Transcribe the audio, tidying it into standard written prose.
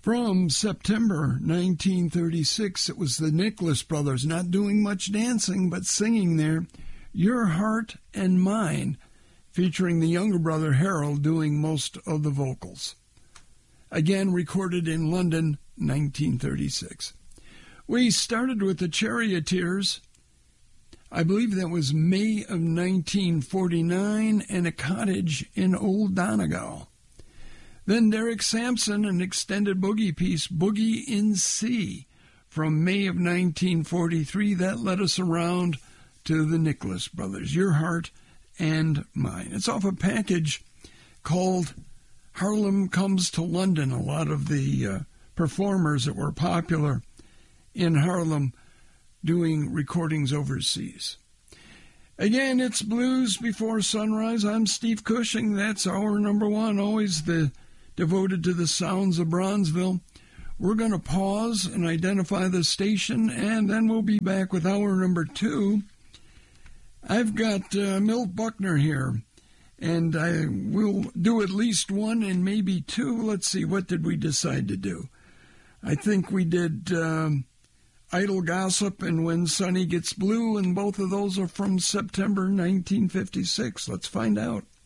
From September 1936, it was the Nicholas Brothers, not doing much dancing, but singing there, Your Heart and Mine, featuring the younger brother Harold doing most of the vocals. Again, recorded in London, 1936. We started with the Charioteers. I believe that was May of 1949, and A Cottage in Old Donegal. Then Derek Sampson, an extended boogie piece, Boogie in C, from May of 1943. That led us around to the Nicholas Brothers, Your Heart and Mine. It's off a package called Harlem Comes to London. A lot of the performers that were popular in Harlem doing recordings overseas. Again, it's Blues Before Sunrise. I'm Steve Cushing. That's our number one, always devoted to the sounds of Bronzeville. We're going to pause and identify the station, and then we'll be back with hour number two. I've got Milt Buckner here, and I will do at least one and maybe two. Let's see, what did we decide to do? I think we did Idle Gossip and When Sunny Gets Blue, and both of those are from September 1956. Let's find out.